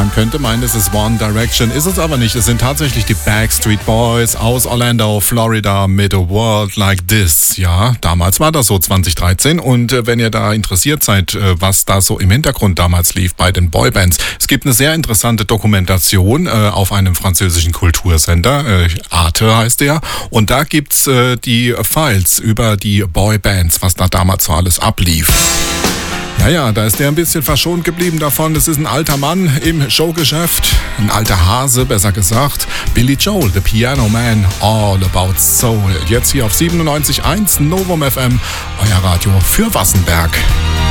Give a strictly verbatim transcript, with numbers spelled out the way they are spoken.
Man könnte meinen, es ist One Direction, ist es aber nicht. Es sind tatsächlich die Backstreet Boys aus Orlando, Florida mit A World Like This. Ja, damals war das so, zwanzig dreizehn. Und äh, wenn ihr da interessiert seid, äh, was da so im Hintergrund damals lief bei den Boybands, es gibt eine sehr interessante Dokumentation äh, auf einem französischen Kultursender, äh, Arte heißt der. Und da gibt's äh, die Files über die Boybands, was da damals so alles ablief. Ja, ja, da ist der ein bisschen verschont geblieben davon. Das ist ein alter Mann im Showgeschäft, ein alter Hase, besser gesagt. Billy Joel, The Piano Man, All About Soul. Jetzt hier auf siebenundneunzig Komma eins Novum F M, euer Radio für Wassenberg.